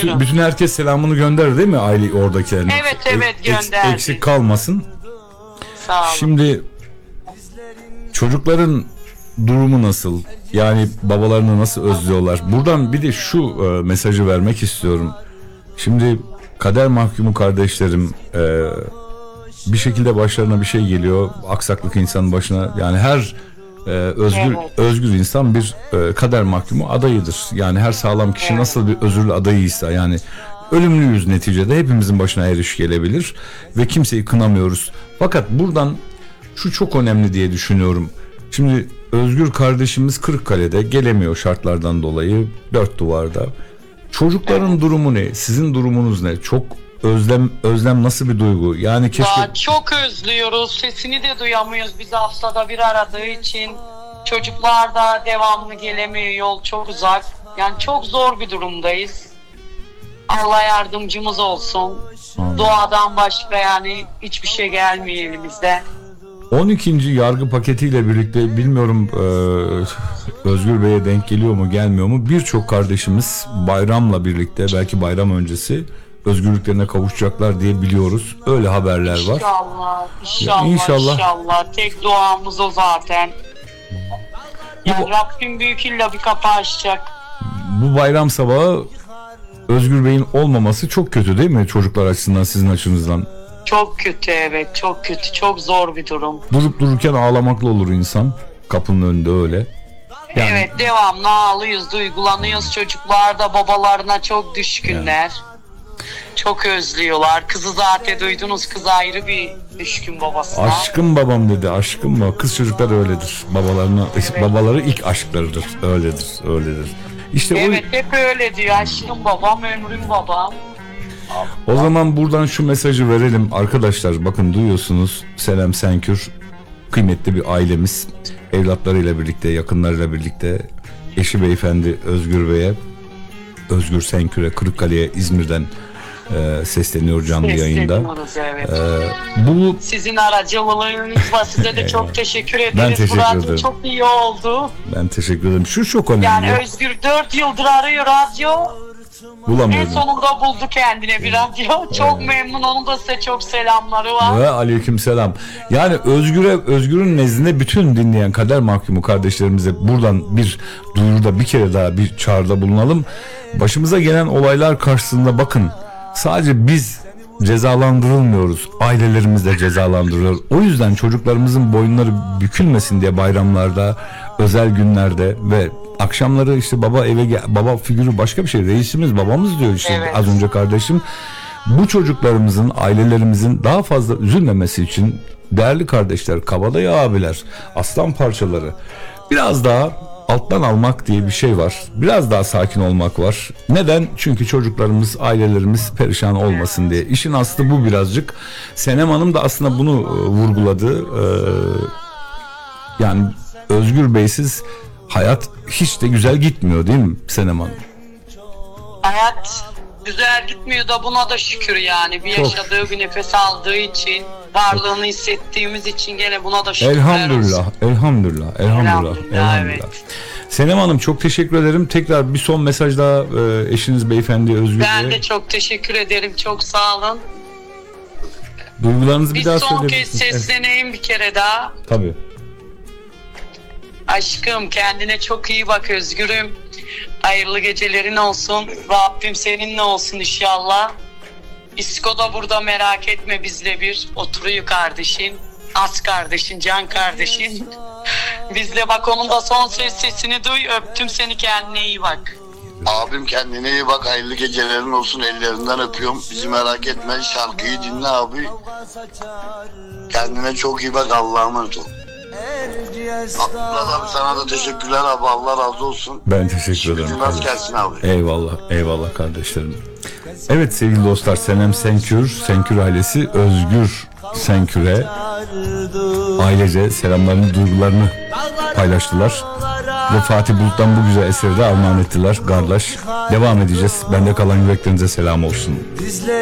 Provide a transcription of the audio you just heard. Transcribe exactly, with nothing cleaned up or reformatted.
bütün, bütün herkes selamını gönder değil mi aile oradakilerine? Evet evet gönderdi. Eks, eksik kalmasın. Sağ olun. Şimdi çocukların durumu nasıl? Yani babalarını nasıl özlüyorlar? Buradan bir de şu e, mesajı vermek istiyorum. Şimdi kader mahkumu kardeşlerim, e, bir şekilde başlarına bir şey geliyor. Aksaklık insanın başına. Yani her e, özgür Evet. özgür insan bir e, kader mahkumu adayıdır. Yani her sağlam kişi Evet. nasıl bir özürlü adayıysa, yani ölümlüyüz neticede. Hepimizin başına her iş gelebilir ve kimseyi kınamıyoruz. Fakat buradan şu çok önemli diye düşünüyorum. Şimdi Özgür kardeşimiz Kırıkkale'de, gelemiyor şartlardan dolayı, dört duvarda. Çocukların Evet. durumu ne? Sizin durumunuz ne? Çok özlem özlem nasıl bir duygu? Yani keşke... Daha çok özlüyoruz. Sesini de duyamıyoruz. Biz haftada bir aradığı için. Çocuklar da devamlı gelemiyor. Yol çok uzak. Yani çok zor bir durumdayız. Allah yardımcımız olsun. Amin. Doğadan başka yani hiçbir şey gelmiyor elimizde. on ikinci yargı paketiyle birlikte, bilmiyorum e, Özgür Bey'e denk geliyor mu gelmiyor mu, birçok kardeşimiz bayramla birlikte, belki bayram öncesi özgürlüklerine kavuşacaklar diye biliyoruz. Öyle haberler var. İnşallah, inşallah, Ya inşallah. inşallah. Tek duamız o zaten. Yani Bu- Rabbim büyük illa bir kapı açacak. Bu bayram sabahı Özgür Bey'in olmaması çok kötü değil mi çocuklar açısından, sizin açınızdan? Çok kötü, evet, çok kötü, çok zor bir durum. Durup dururken ağlamaklı olur insan. Kapının önünde öyle. Yani- Evet, devamlı ağlıyoruz, duygulanıyoruz. Çocuklar da babalarına çok düşkünler. Çok özlüyorlar. Kızı zaten duydunuz, kız ayrı bir düşkün babasına. Aşkım babam dedi, aşkım babam. Kız çocuklar öyledir. Babalarına, Evet. babaları ilk aşklarıdır. Öyledir, öyledir. İşte Evet, hep öyle diyor. Aşkım babam, ömrüm babam. o, o zaman buradan şu mesajı verelim arkadaşlar. Bakın duyuyorsunuz, Selam Senkür kıymetli bir ailemiz. Evlatlarıyla birlikte, yakınlarıyla birlikte, eşi beyefendi Özgür Bey'e, Özgür Senkür'e, Kırıkkale'ye, İzmir'den e, sesleniyor canlı yayında. Sesleniyoruz, evet. E, bu Sizin aracılığınızla size de çok teşekkür ederiz. Ben teşekkür Bu radyo ederim. çok iyi oldu. ben teşekkür ederim. Şu çok önemli. Yani Özgür dört yıldır arıyor radyo. En Bulamıyordum. sonunda buldu kendine bir radyo. Çok memnun. Onun da size çok selamları var. Ve aleykümselam. Yani Özgür'e, Özgür'ün nezdinde bütün dinleyen kader mahkumu kardeşlerimize buradan bir duyuruda, bir kere daha bir çağrıda bulunalım. Başımıza gelen olaylar karşısında bakın, sadece biz cezalandırılmıyoruz, ailelerimiz de cezalandırılıyor. O yüzden çocuklarımızın boyunları bükülmesin diye bayramlarda, özel günlerde ve akşamları işte baba eve gel, baba figürü başka bir şey, reisimiz babamız diyor işte Evet. az önce kardeşim. Bu çocuklarımızın, ailelerimizin daha fazla üzülmemesi için değerli kardeşler, kabadayı abiler, aslan parçaları, biraz daha alttan almak diye bir şey var. Biraz daha sakin olmak var. Neden? Çünkü çocuklarımız, ailelerimiz perişan olmasın diye. İşin aslı bu birazcık. Senem Hanım da aslında bunu e, vurguladı. Ee, yani Özgür Bey'siz hayat hiç de güzel gitmiyor değil mi Senem Hanım? Hayat güzel gitmiyor da buna da şükür yani. Bir Çok. yaşadığı, bir nefes aldığı için, varlığını hissettiğimiz için gene buna da şükürler Elhamdülillah, olsun. elhamdülillah, elhamdülillah, Elhamdülillah, elhamdülillah. evet. Senem Hanım çok teşekkür ederim. Tekrar bir son mesaj daha e, eşiniz beyefendi Özgür Ben de Bey'e. çok teşekkür ederim. Çok sağ olun. Duygularınızı bir Bir daha son kez söyleyebilirsiniz. Evet, sesleneyim bir kere daha. tabii. Aşkım kendine çok iyi bak Özgür'üm. Hayırlı gecelerin olsun. Rabbim seninle olsun inşallah. İsko da burada, merak etme, bizle bir oturuyor kardeşin. Az kardeşin, can kardeşin. Bizle bak, onun da son ses sesini duy. Öptüm seni, kendine iyi bak. Abim kendine iyi bak, hayırlı gecelerin olsun, ellerinden öpüyorum. Bizi merak etme, şarkıyı dinle abi. Kendine çok iyi bak, Allah'a emanet ol. Abdullah abi, sana da teşekkürler abi, Allah razı olsun. Ben teşekkür ederim. Gücün rast gelsin abi. Eyvallah, eyvallah kardeşlerim. Evet sevgili dostlar, Senem Senkür, Senkür ailesi Özgür Senkür'e ailece selamlarını, duygularını paylaştılar. Ve Fatih Bulut'tan bu güzel eseri de armağan ettiler kardeş. Devam edeceğiz. Bende kalan yüreklerinize selam olsun.